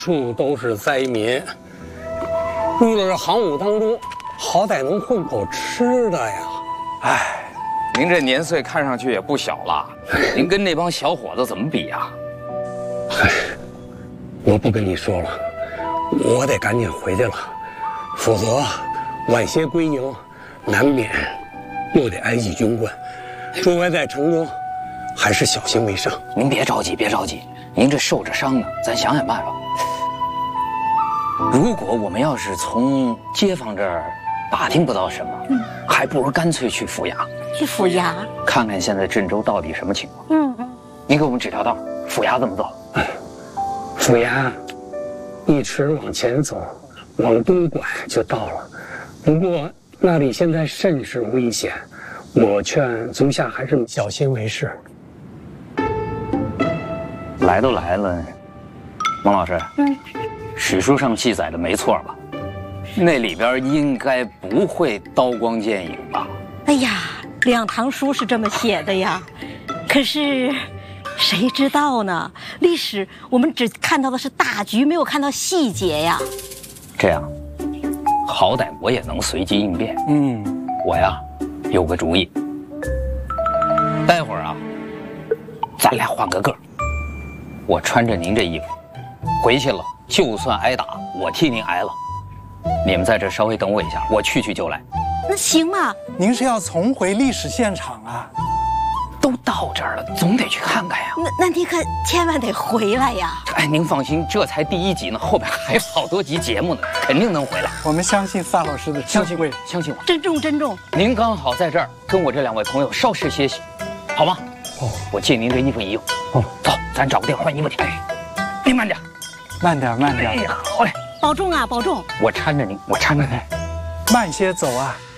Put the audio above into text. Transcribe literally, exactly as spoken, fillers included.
处都是灾民，入了这行伍当中，好歹能混口吃的呀。 哎，您这年岁看上去也不小了，您跟那帮小伙子怎么比呀？ 哎，我不跟你说了，我得赶紧回去了，否则晚些归营，难免又得挨记军棍。诸位在城中，还是小心为上。 您别着急，别着急，您这受着伤呢，咱想想办法。如果我们要是从街坊这儿打听不到什么，嗯，还不如干脆去府衙。 去府衙看看现在郑州到底什么情况。 嗯嗯， 您给我们指条道，府衙怎么走？ 哎，府衙一直往前走，往东拐就到了。不过那里现在甚是危险，我劝足下还是小心为是。 来都来了，孟老师，嗯，史书上记载的没错吧？那里边应该不会刀光剑影吧？ 哎呀，两堂书是这么写的呀，可是谁知道呢？历史我们只看到的是大局，没有看到细节呀。 这样，好歹我也能随机应变。嗯，我呀有个主意，待会儿啊，咱俩换个个儿，我穿着您这衣服回去了，就算挨打，我替您挨了。你们在这稍微等我一下，我去去就来。 那行嘛？ 您是要重回历史现场啊？ 都到这儿了，总得去看看呀。 那那你可千万得回来呀！ 哎，您放心，这才第一集呢，后边还有好多集节目呢，肯定能回来。 我们相信萨老师的相信我，相信我。 珍重珍重。 您刚好在这儿跟我这两位朋友稍事歇息，好吗？哦，我借您这衣服一用。哦，走，咱找个店换衣服去。哎，您慢点， 慢点，慢点。 哎，好嘞。 保重啊，保重！ 我搀着您，我搀着您， 慢些走啊。